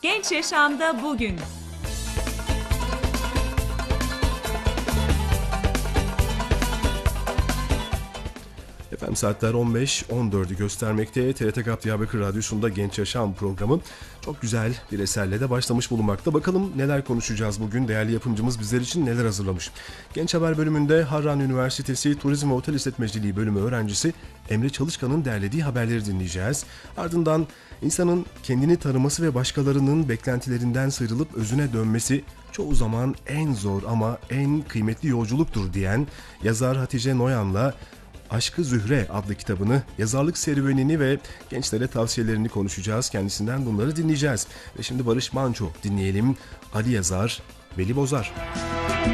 Genç Yaşam'da bugün. Efendim saatler 15-14'ü göstermekte. TRT Gap Diyarbakır Radyosu'nda Genç Yaşam programı çok güzel bir eserle de başlamış bulunmakta. Bakalım neler konuşacağız bugün, değerli yapımcımız bizler için neler hazırlamış. Genç Haber bölümünde Harran Üniversitesi Turizm ve Otel İşletmeciliği bölümü öğrencisi Emre Çalışkan'ın derlediği haberleri dinleyeceğiz. Ardından insanın kendini tanıması ve başkalarının beklentilerinden sıyrılıp özüne dönmesi çoğu zaman en zor ama en kıymetli yolculuktur diyen yazar Hatice Noyan'la Aşkı Zühre adlı kitabını, yazarlık serüvenini ve gençlere tavsiyelerini konuşacağız. Kendisinden bunları dinleyeceğiz. Ve şimdi Barış Manço dinleyelim. Ali Yazar, Veli Bozar.